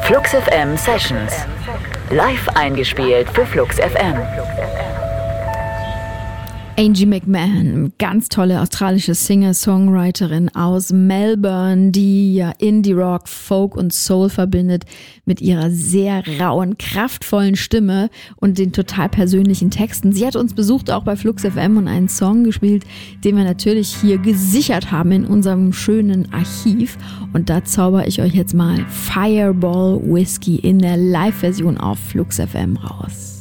Flux FM Sessions. Live eingespielt für Flux FM. Angie McMahon, ganz tolle australische Singer-Songwriterin aus Melbourne, die ja Indie-Rock, Folk und Soul verbindet mit ihrer sehr rauen, kraftvollen Stimme und den total persönlichen Texten. Sie hat uns besucht auch bei Flux FM und einen Song gespielt, den wir natürlich hier gesichert haben in unserem schönen Archiv. Und da zauber ich euch jetzt mal Fireball Whiskey in der Live-Version auf Flux FM raus.